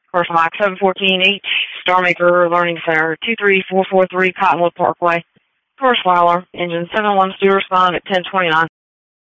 First Mike 714H, Starmaker Learning Center, 23443 Cottonwood Parkway. First Fowler, engine 712, respond at 1029.